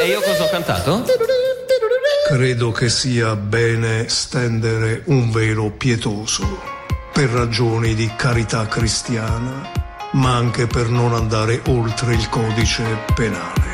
E io cosa ho cantato? Credo che sia bene stendere un velo pietoso per ragioni di carità cristiana, ma anche per non andare oltre il codice penale.